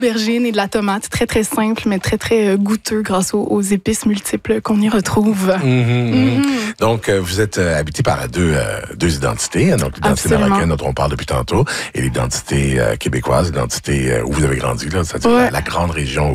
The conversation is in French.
aubergine et de la tomate. Très, très simple, mais très, très goûteux grâce aux épices multiples qu'on y retrouve. Donc, vous êtes habité par deux identités. Donc, l'identité marocaine dont on parle depuis tantôt et l'identité québécoise, l'identité où vous avez grandi, là, c'est-à-dire la grande région